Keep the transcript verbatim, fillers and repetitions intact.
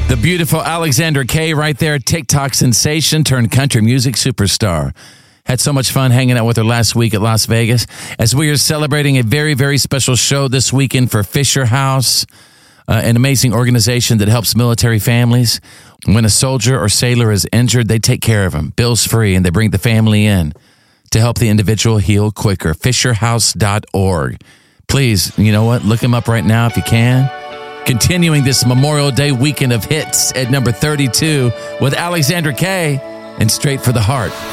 The beautiful Alexandra Kay right there, TikTok sensation turned country music superstar. Had so much fun hanging out with her last week at Las Vegas as we are celebrating a very, very special show this weekend for Fisher House, uh, an amazing organization that helps military families. When a soldier or sailor is injured, they take care of them, bills free, and they bring the family in to help the individual heal quicker. fisher house dot org. Please, you know what? Look them up right now if you can. Continuing this Memorial Day weekend of hits at number thirty-two with Alexandra Kay and Straight for the Heart.